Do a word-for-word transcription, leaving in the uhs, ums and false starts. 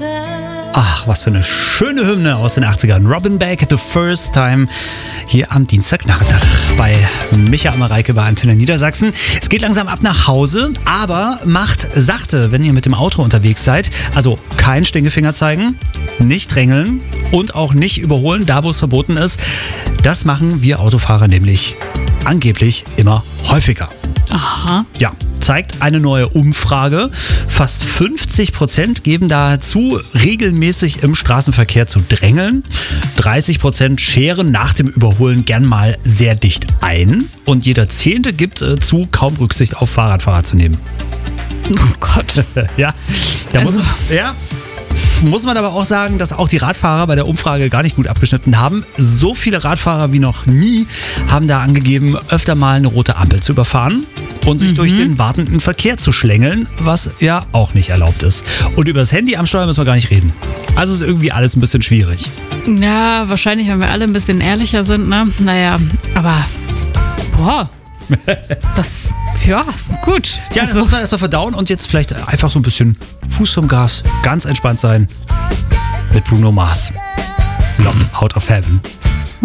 Ach, was für eine schöne Hymne aus den achtzigern. Robin Beck, The First Time, hier am Dienstagnachmittag bei Micha Amareike bei Antenne Niedersachsen. Es geht langsam ab nach Hause, aber macht sachte, wenn ihr mit dem Auto unterwegs seid. Also kein Stinkefinger zeigen, nicht drängeln und auch nicht überholen, da wo es verboten ist. Das machen wir Autofahrer nämlich angeblich immer häufiger. Aha. Ja, zeigt eine neue Umfrage. Fast fünfzig Prozent geben dazu, regelmäßig im Straßenverkehr zu drängeln. dreißig Prozent scheren nach dem Überholen gern mal sehr dicht ein. Und jeder Zehnte gibt äh, zu, kaum Rücksicht auf Fahrradfahrer zu nehmen. Oh Gott. Ja, da Also. muss, ja, muss man aber auch sagen, dass auch die Radfahrer bei der Umfrage gar nicht gut abgeschnitten haben. So viele Radfahrer wie noch nie haben da angegeben, öfter mal eine rote Ampel zu überfahren und sich mhm. durch den wartenden Verkehr zu schlängeln, was ja auch nicht erlaubt ist. Und über das Handy am Steuer müssen wir gar nicht reden. Also ist irgendwie alles ein bisschen schwierig. Ja, wahrscheinlich, wenn wir alle ein bisschen ehrlicher sind, ne? Naja, aber boah. Das, ja, gut. Ja, das also. muss man erstmal verdauen und jetzt vielleicht einfach so ein bisschen Fuß vom Gas, ganz entspannt sein mit Bruno Mars. Locked Out of Heaven.